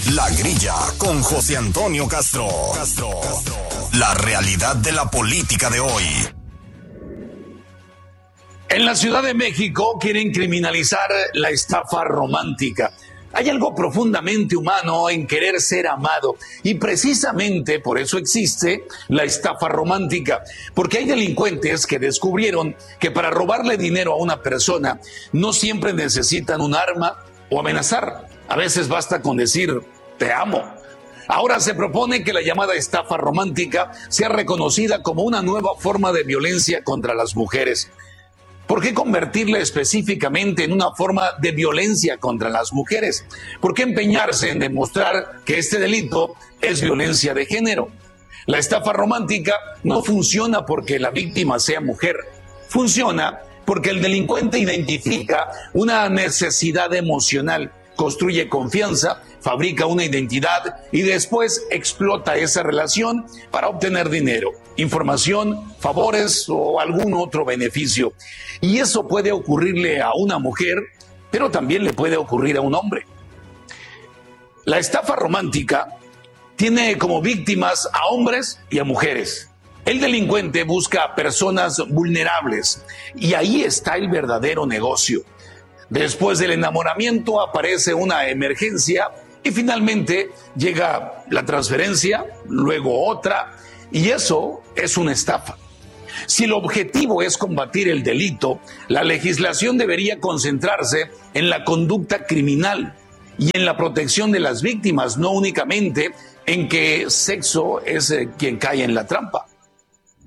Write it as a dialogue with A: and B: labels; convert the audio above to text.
A: La Grilla con José Antonio Castro. La realidad de la política de hoy.
B: En la Ciudad de México quieren criminalizar la estafa romántica. Hay algo profundamente humano en querer ser amado y precisamente por eso existe la estafa romántica, porque hay delincuentes que descubrieron que para robarle dinero a una persona no siempre necesitan un arma o amenazar. A veces basta con decir te amo. Ahora se propone que la llamada estafa romántica sea reconocida como una nueva forma de violencia contra las mujeres. ¿Por qué convertirla específicamente en una forma de violencia contra las mujeres? ¿Por qué empeñarse en demostrar que este delito es violencia de género? La estafa romántica no funciona porque la víctima sea mujer. Funciona porque el delincuente identifica una necesidad emocional, construye confianza, fabrica una identidad y después explota esa relación para obtener dinero, información, favores o algún otro beneficio. Y eso puede ocurrirle a una mujer, pero también le puede ocurrir a un hombre. La estafa romántica tiene como víctimas a hombres y a mujeres. El delincuente busca a personas vulnerables y ahí está el verdadero negocio. Después del enamoramiento aparece una emergencia y finalmente llega la transferencia, luego otra, y eso es una estafa. Si el objetivo es combatir el delito, la legislación debería concentrarse en la conducta criminal y en la protección de las víctimas, no únicamente en que sexo es quien cae en la trampa.